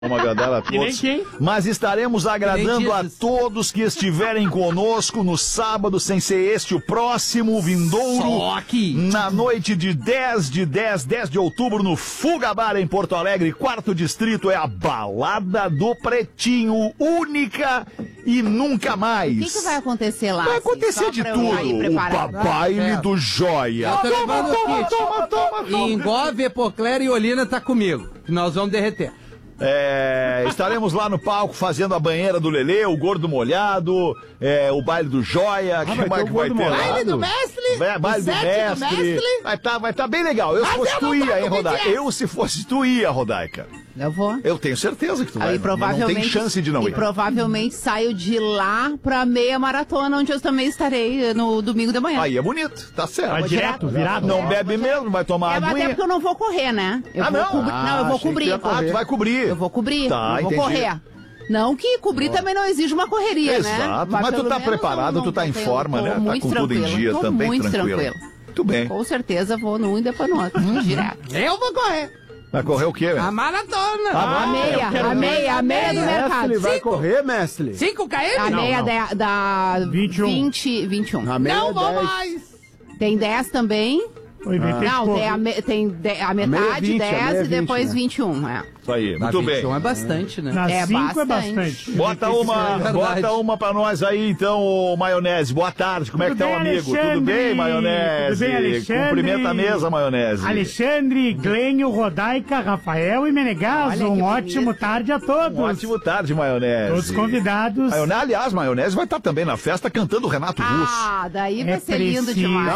Vamos agradar a todos. Mas estaremos agradando a todos que estiverem conosco no sábado, sem ser este o próximo, vindouro. Só aqui. Na noite de 10 de outubro, no Fugabar, em Porto Alegre, 4º distrito, é a Balada do Pretinho, única e nunca mais. O que vai acontecer lá? Vai acontecer de tudo. O baile do Joia. Eu tô levando o kit. E Engove, Epocler e Olina tá comigo. Que nós vamos derreter. Estaremos lá no palco fazendo a banheira do Lelê, o Gordo Molhado, o baile do Joia. Que mais que vai ter lá? Baile do mestre? Baile do mestre. Vai tá bem legal. Se fosse tu ia, hein, Rodaica? Se fosse tu ia, Rodaica. Eu vou. Eu tenho certeza que tu vai. Não tem chance de não ir. E provavelmente saio de lá pra meia maratona, onde eu também estarei no domingo de manhã. Aí é bonito, tá certo. Vai direto, virado. Não bebe mesmo, vai tomar aguinha. Até porque eu não vou correr, né? Eu vou cobrir. Tu vai cobrir. Eu vou cobrir, tá, eu vou entendi. correr. Não que cobrir também não exige uma correria, né? Exato, mas tu tá preparado, tu tá em forma, né? Tá com tudo em dia também, muito tranquilo. Muito bem. Com certeza vou num e depois no outro, direto. Eu vou correr. Vai correr o quê, velho? A maratona. A meia do mercado. Mestre, vai correr, mestre? 5 km? A meia da 21. 21. Não vou mais. Tem 10 também. Não, tem a metade, 20, 10 e depois né? 21. Isso aí, muito bem. É bastante, né? Na 5 é bastante. bastante. Bota uma pra nós aí, então, ô Maionese. Boa tarde, como é que tá o amigo? Tudo bem, Maionese? Tudo bem, Alexandre? Cumprimenta a mesa, Maionese. Alexandre, Glênio, Rodaica, Rafael e Menegas. Olha, Ótimo tarde a todos. Ótimo tarde, Maionese. Todos convidados. Aliás, Maionese vai estar também na festa cantando Renato Russo. Daí vai ser lindo demais.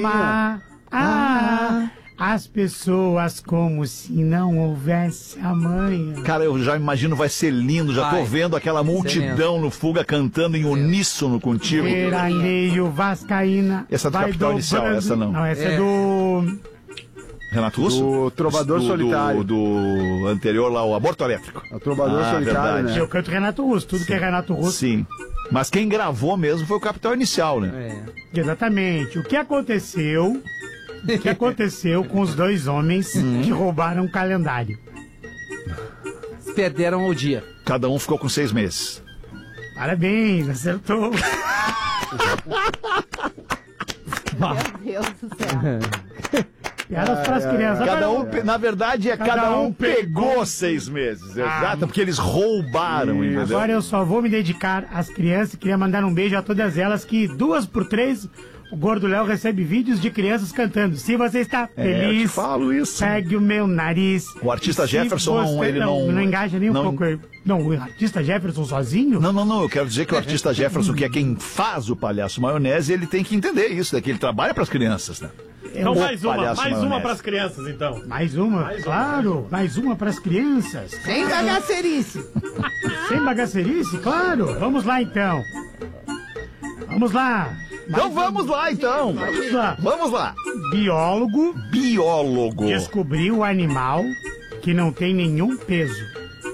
Amar as pessoas como se não houvesse amanhã. Cara, eu já imagino, vai ser lindo. Já tô vendo aquela multidão no Fuga cantando em uníssono contigo. Veraneio Vascaína. Essa é do Capital Inicial, essa não. Não, essa é do... Renato Russo? Do Trovador Solitário. Do anterior lá, o Aborto Elétrico. O Trovador Solitário, verdade. né? Eu canto Renato Russo, tudo que é Renato Russo. Sim. Mas quem gravou mesmo foi o Capital Inicial, né? Exatamente. O que aconteceu com os dois homens que roubaram o calendário? Perderam o dia. Cada um ficou com 6 meses. Parabéns, acertou. Meu Deus do céu. Piadas para as crianças. Na verdade, cada um pegou 6 meses. Exato, porque eles roubaram, entendeu? Agora eu só vou me dedicar às crianças. Queria mandar um beijo a todas elas, que 2 por 3 o Gordo Léo recebe vídeos de crianças cantando. Se você está feliz, eu te falo isso. segue o meu nariz. O artista Jefferson não engaja nem um pouco. Não, o artista Jefferson sozinho? Não, eu quero dizer que o artista Jefferson, que é quem faz o Palhaço Maionese, ele tem que entender isso, né? Que ele trabalha para as crianças, né? Então mais uma para as crianças, então. Mais uma, claro. Mais uma para as crianças. Sem bagacerice. Sem bagacerice, claro. Vamos lá, então. Vamos lá. Então vamos lá, então. Vamos lá. Biólogo Biólogo. descobriu o animal que não tem nenhum peso.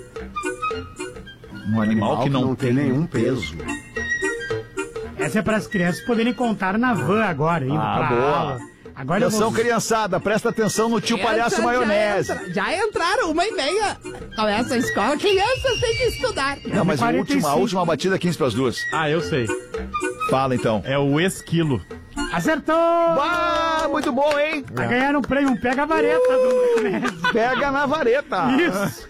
Um animal que não tem nenhum peso. Essa é para as crianças poderem contar na van agora, indo pra boa. aula. Agora eu Atenção, vou... criançada, presta atenção no tio Palhaço Maionese. Já entraram 1h30. Começa a escola, crianças têm que estudar. Não, mas a última batida é 15 para as 2. Ah, eu sei. Fala, então. É o esquilo. Acertou! Muito bom, hein? Vai ganhar um prêmio, pega a vareta do Maionese. Pega na vareta. Isso.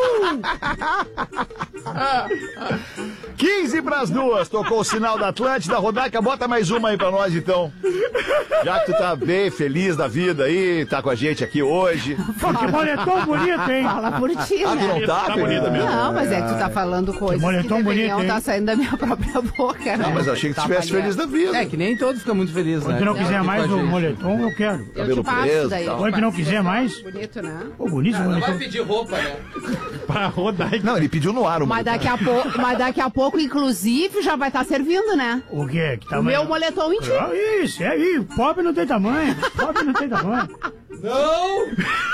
15 para as 2. Tocou o sinal da Atlântida. Rodaica, bota mais uma aí pra nós, então. Já que tu tá bem feliz da vida aí, tá com a gente aqui hoje. Que moletom bonito, hein? Fala por ti, Tu né? não tá, Tá bonita mesmo. Não, mas é que tu tá falando coisas que moletom deveriam bonito, hein? estar saindo da minha própria boca, né? Não, mas eu achei que tu estivesse feliz da vida. É que nem todos ficam muito felizes, né? Se não quiser Aqui mais com a o gente. moletom, eu quero. Eu cabelo te passo preso, daí. tal. Oi, que não quiser mais? Bonito, né? Pô, bonito o Não vai moletom. pedir roupa, né? Pra rodar. Não, ele pediu no ar o Mas daqui a pouco, inclusive, já vai estar servindo, né? O quê? Que O tamanho? meu moletom em ti. Ah, isso, é aí. Pobre não tem tamanho. Pobre não tem tamanho. Não!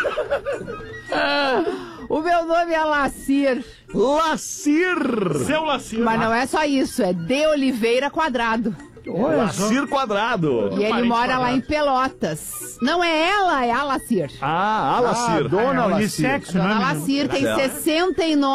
O meu nome é Lacir. Lacir! Seu Lacir. Mas não é só isso, é de Oliveira Quadrado. Lacir Quadrado. E ele mora lá em Pelotas. Não é ela, é a Lacir. A Lacir. Dona Lacir. Unissexo, Dona né, Lacir tem 69